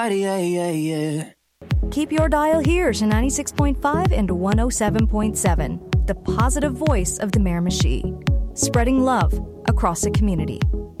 Yeah, yeah, yeah. Keep your dial here to 96.5 and 107.7, the positive voice of the Miramichi, spreading love across the community.